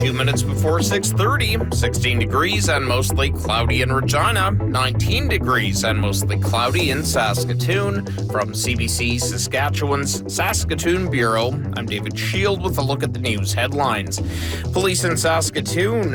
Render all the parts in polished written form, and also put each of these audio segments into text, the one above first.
2 minutes before 6:30, 16 degrees and mostly cloudy in Regina, 19 degrees and mostly cloudy in Saskatoon. From CBC Saskatchewan's Saskatoon Bureau, I'm David Shield with a look at the news headlines. Police in Saskatoon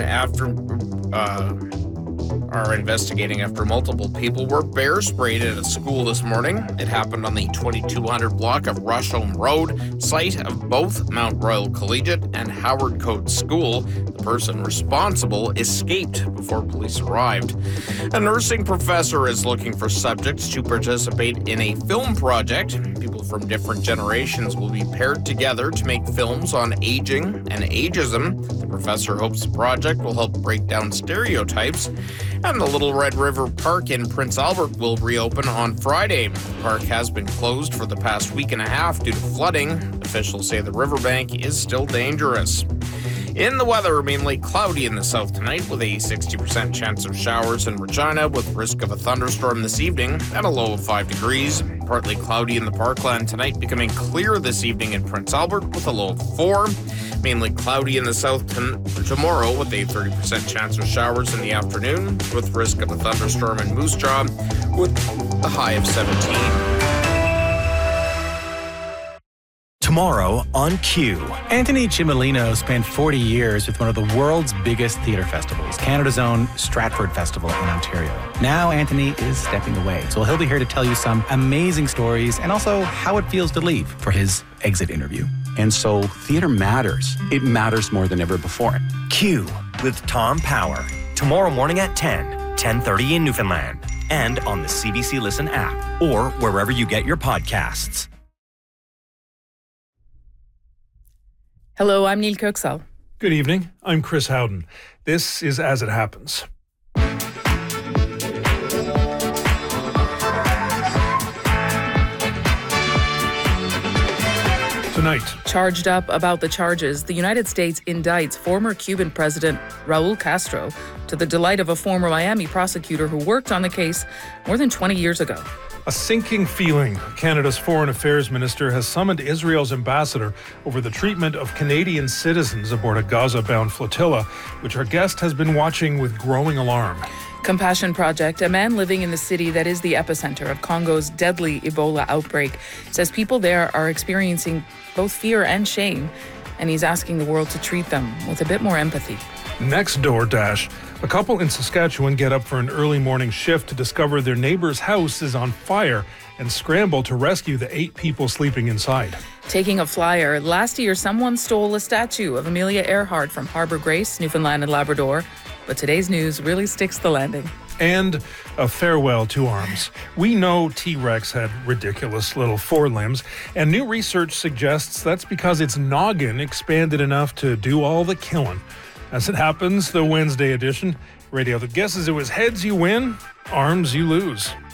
are investigating after multiple people were bear sprayed at a school this morning. It happened on the 2200 block of Rusholme Road, site of both Mount Royal Collegiate and Howard Coates School. The person responsible escaped before police arrived. A nursing professor is looking for subjects to participate in a film project. People from different generations will be paired together to make films on aging and ageism. The professor hopes the project will help break down stereotypes. And the Little Red River Park in Prince Albert will reopen on Friday. The park has been closed for the past week and a half due to flooding. Officials say the riverbank is still dangerous. In the weather, mainly cloudy in the south tonight with a 60% chance of showers in Regina with risk of a thunderstorm this evening at a low of 5 degrees. Partly cloudy in the Parkland tonight, becoming clear this evening in Prince Albert with a low of 4. Mainly cloudy in the south tomorrow with a 30% chance of showers in the afternoon with risk of a thunderstorm in Moose Jaw with a high of 17. Tomorrow on Q. Anthony Cimolino spent 40 years with one of the world's biggest theatre festivals, Canada's own Stratford Festival in Ontario. Now Anthony is stepping away, so he'll be here to tell you some amazing stories and also how it feels to leave for his exit interview. And so theatre matters. It matters more than ever before. Q with Tom Power. Tomorrow morning at 10:30 in Newfoundland. And on the CBC Listen app or wherever you get your podcasts. Hello, I'm Neil Kirksall. Good evening. I'm Chris Howden. This is As It Happens. Tonight. Charged up about the charges, the United States indicts former Cuban President Raul Castro to the delight of a former Miami prosecutor who worked on the case more than 20 years ago. A sinking feeling. Canada's Foreign Affairs Minister has summoned Israel's ambassador over the treatment of Canadian citizens aboard a Gaza-bound flotilla, which our guest has been watching with growing alarm. Compassion Project, a man living in the city that is the epicenter of Congo's deadly Ebola outbreak, says people there are experiencing both fear and shame, and he's asking the world to treat them with a bit more empathy. Next door dash. A couple in Saskatchewan get up for an early morning shift to discover their neighbor's house is on fire and scramble to rescue the 8 people sleeping inside. Taking a flyer, last year someone stole a statue of Amelia Earhart from Harbour Grace, Newfoundland and Labrador, but today's news really sticks the landing. And a farewell to arms. We know T-Rex had ridiculous little forelimbs, and new research suggests that's because its noggin expanded enough to do all the killing. As it happens, the Wednesday edition, radio that guesses it was heads you win, arms you lose.